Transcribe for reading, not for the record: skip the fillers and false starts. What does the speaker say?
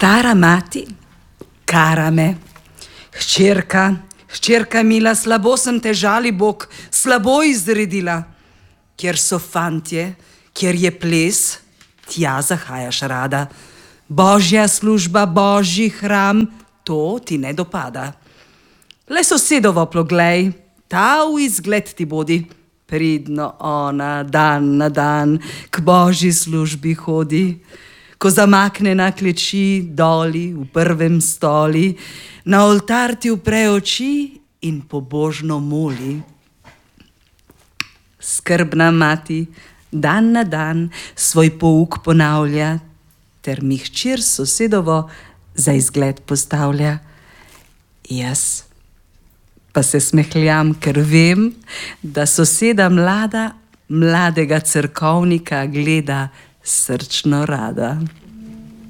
Stara mati, kara me, hčerka mila, slabo sem te žali Bog, slabo izredila. Kjer so fantje, kjer je ples, tja zahajaš rada. Božja služba, božji hram, to ti ne dopada. Le sosedovo poglej, ta v izgled ti bodi. Pridno ona dan na dan k božji službi hodi. Ko zamakne na kleči doli v prvem stoli, na oltar ti upre oči in pobožno moli. Skrbna mati dan na dan svoj pouk ponavlja, ter mi hčer sosedovo za izgled postavlja. Jaz pa se smehljam, ker vem, da soseda mlada, mladega cerkovnika gleda srčno rada.